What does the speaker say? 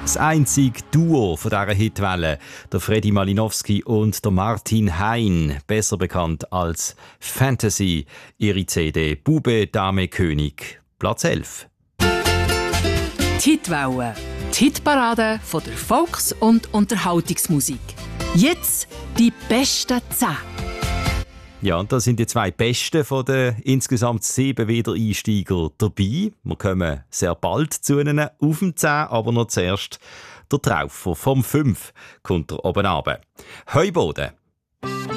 Das einzige Duo von dieser Hitwelle, der Freddy Malinowski und der Martin Hein, besser bekannt als Fantasy, ihre CD «Bube, Dame, König», Platz 11. Die Hitwelle, die Hitparade von der Volks- und Unterhaltungsmusik. Jetzt die besten 10. Ja, und da sind die 2 besten von den insgesamt 7 Wiedereinsteiger dabei. Wir kommen sehr bald zu ihnen auf dem 10, aber noch zuerst der Traufer vom 5 kommt er oben runter. Heuboden.